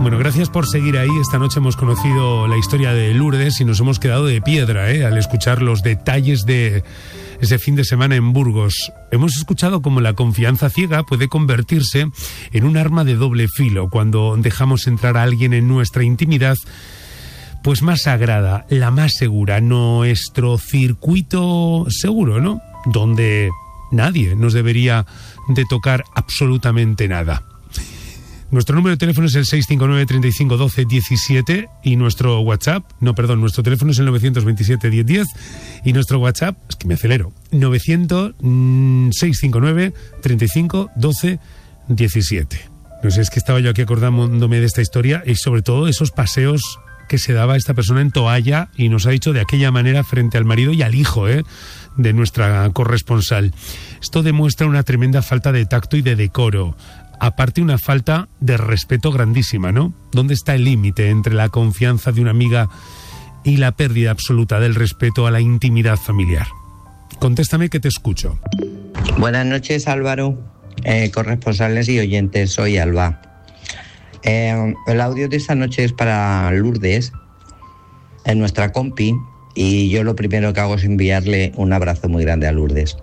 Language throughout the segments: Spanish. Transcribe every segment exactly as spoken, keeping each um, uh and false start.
Bueno, gracias por seguir ahí. Esta noche hemos conocido la historia de Lourdes y nos hemos quedado de piedra, ¿eh? Al escuchar los detalles de ese fin de semana en Burgos. Hemos escuchado cómo la confianza ciega puede convertirse en un arma de doble filo cuando dejamos entrar a alguien en nuestra intimidad, pues más sagrada, la más segura, nuestro circuito seguro, ¿no? Donde nadie nos debería de tocar absolutamente nada. Nuestro número de teléfono es el seis cinco nueve, treinta y cinco, doce, diecisiete y nuestro WhatsApp, no, perdón, nuestro teléfono es el novecientos veintisiete, diez, diez y nuestro WhatsApp, es que me acelero, novecientos, seiscientos cincuenta y nueve, treinta y cinco, doce, diecisiete. No sé, es que estaba yo aquí acordándome de esta historia y sobre todo esos paseos que se daba esta persona en toalla y nos ha dicho de aquella manera frente al marido y al hijo, ¿eh?, de nuestra corresponsal. Esto demuestra una tremenda falta de tacto y de decoro. Aparte, una falta de respeto grandísima, ¿no? ¿Dónde está el límite entre la confianza de una amiga y la pérdida absoluta del respeto a la intimidad familiar? Contéstame que te escucho. Buenas noches, Álvaro, eh, corresponsales y oyentes, soy Alba. Eh, el audio de esta noche es para Lourdes, en nuestra compi, y yo lo primero que hago es enviarle un abrazo muy grande a Lourdes.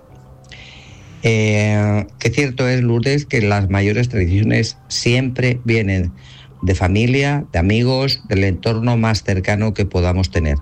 Eh, que cierto es, Lourdes, que las mayores tradiciones siempre vienen de familia, de amigos, del entorno más cercano que podamos tener.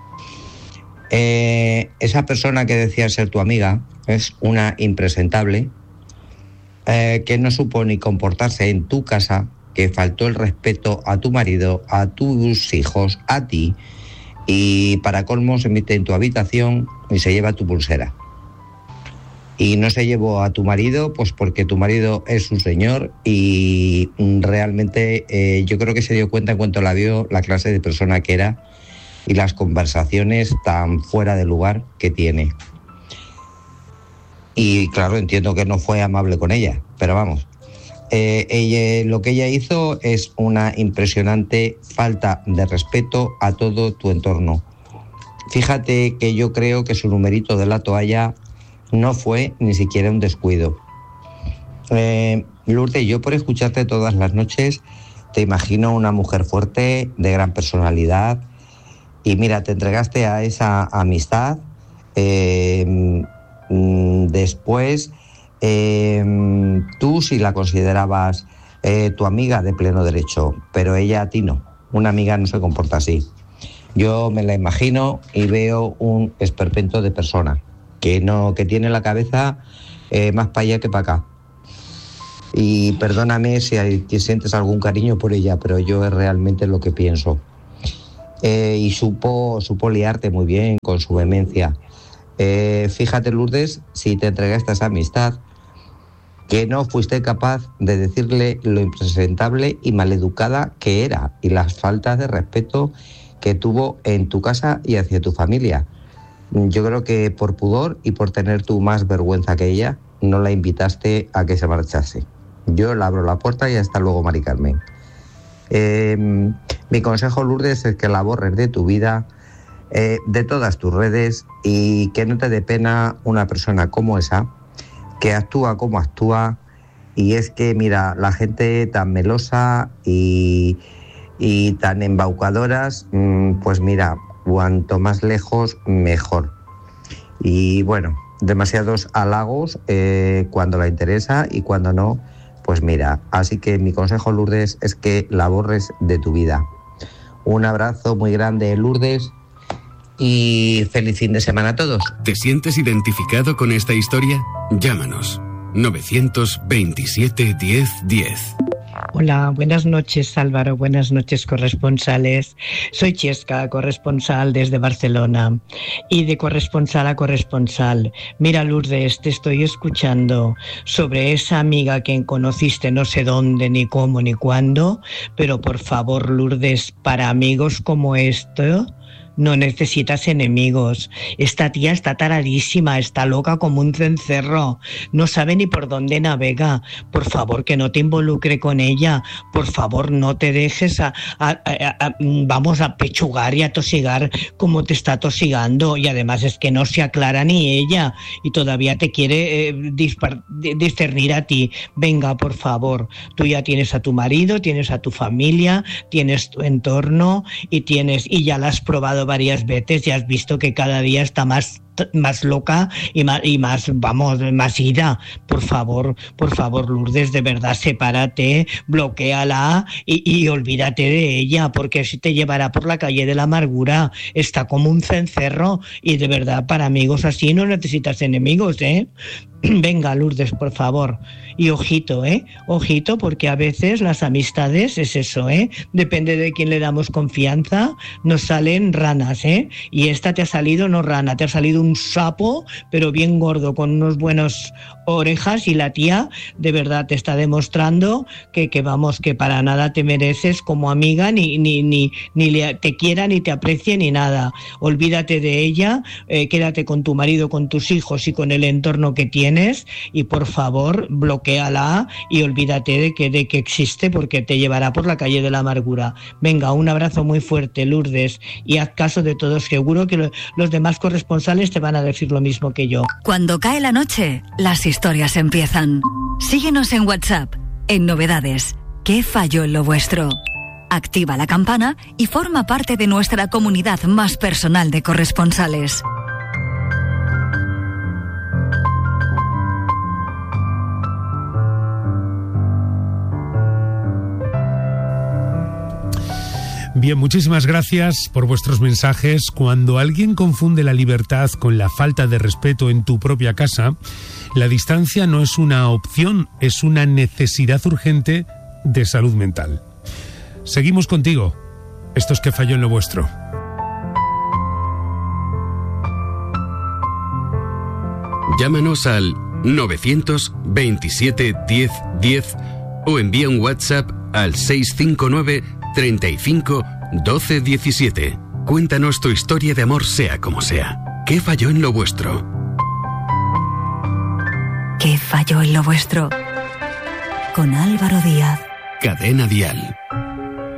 Eh, esa persona que decía ser tu amiga es una impresentable, eh, que no supo ni comportarse en tu casa, que faltó el respeto a tu marido, a tus hijos, a ti, y para colmo se mete en tu habitación y se lleva tu pulsera. Y no se llevó a tu marido, pues porque tu marido es un señor y realmente eh, yo creo que se dio cuenta en cuanto la vio la clase de persona que era y las conversaciones tan fuera de lugar que tiene. Y claro, entiendo que no fue amable con ella, pero vamos, eh, ella, lo que ella hizo es una impresionante falta de respeto a todo tu entorno. Fíjate que yo creo que su numerito de la toalla no fue ni siquiera un descuido. Eh, Lourdes, yo por escucharte todas las noches te imagino una mujer fuerte, de gran personalidad, y mira, te entregaste a esa amistad. Eh, después, eh, tú sí la considerabas eh, tu amiga de pleno derecho, pero ella a ti no. Una amiga no se comporta así. Yo me la imagino y veo un esperpento de persona que no, que tiene la cabeza eh, más para allá que para acá. Y perdóname si, hay, si sientes algún cariño por ella, pero yo es realmente lo que pienso. Eh, y supo, supo liarte muy bien con su vehemencia. Eh, fíjate, Lourdes, si te entregaste a esa amistad, que no fuiste capaz de decirle lo impresentable y maleducada que era y las faltas de respeto que tuvo en tu casa y hacia tu familia. Yo creo que por pudor y por tener tú más vergüenza que ella, no la invitaste a que se marchase. Yo le abro la puerta y hasta luego, Mari Carmen. Eh, mi consejo, Lourdes, es que la borres de tu vida, eh, de todas tus redes, y que no te dé pena una persona como esa, que actúa como actúa. Y es que, mira, la gente tan melosa y, y tan embaucadoras, pues mira, cuanto más lejos, mejor. Y bueno, demasiados halagos eh, cuando la interesa y cuando no, pues mira. Así que mi consejo, Lourdes, es que la borres de tu vida. Un abrazo muy grande, Lourdes, y feliz fin de semana a todos. ¿Te sientes identificado con esta historia? Llámanos. novecientos veintisiete, diez, diez. Hola, buenas noches, Álvaro, buenas noches, corresponsales. Soy Chesca, corresponsal desde Barcelona, y de corresponsal a corresponsal. Mira, Lourdes, te estoy escuchando sobre esa amiga que conociste no sé dónde, ni cómo, ni cuándo, pero por favor, Lourdes, para amigos como esto, No necesitas enemigos. Esta tía está taradísima, está loca como un cencerro. No sabe ni por dónde navega. Por favor, que no te involucre con ella. Por favor, no te dejes a, a, a, a vamos a pechugar y a tosigar como te está tosigando. Y además es que no se aclara ni ella y todavía te quiere eh, dispar, discernir a ti. Venga, por favor. Tú ya tienes a tu marido, tienes a tu familia, tienes tu entorno y tienes y ya la has probado varias veces y has visto que cada día está más más loca y más, y más, vamos, más ida. Por favor, por favor, Lourdes, de verdad, sepárate, bloquéala y, y olvídate de ella, porque si te llevará por la calle de la amargura. Está como un cencerro y de verdad, para amigos así no necesitas enemigos, ¿eh? Venga, Lourdes, por favor. Y ojito, ¿eh? Ojito, porque a veces las amistades es eso, ¿eh? Depende de quién le damos confianza, nos salen ranas, ¿eh? Y esta te ha salido no rana, te ha salido un sapo, pero bien gordo, con unos buenos orejas, y la tía de verdad te está demostrando que, que vamos, que para nada te mereces como amiga, ni, ni, ni, ni le, te quiera, ni te aprecie, ni nada. Olvídate de ella, eh, quédate con tu marido, con tus hijos y con el entorno que tienes, y por favor, bloquéala y olvídate de que, de que existe, porque te llevará por la calle de la amargura. Venga, un abrazo muy fuerte, Lourdes, y haz caso de todos, seguro que lo, los demás corresponsales te van a decir lo mismo que yo. Cuando cae la noche, las historias empiezan. Síguenos en WhatsApp, en Novedades. ¿Qué falló en lo vuestro? Activa la campana y forma parte de nuestra comunidad más personal de corresponsales. Bien, muchísimas gracias por vuestros mensajes. Cuando alguien confunde la libertad con la falta de respeto en tu propia casa, la distancia no es una opción, es una necesidad urgente de salud mental. Seguimos contigo. Esto es Que falló en lo vuestro. Llámanos al nueve veintisiete diez diez o envía un WhatsApp al seis cinco nueve treinta y cinco doce diecisiete. Cuéntanos tu historia de amor, sea como sea. ¿Qué falló en lo vuestro? ¿Qué falló en lo vuestro? Con Álvaro Díaz. Cadena Dial.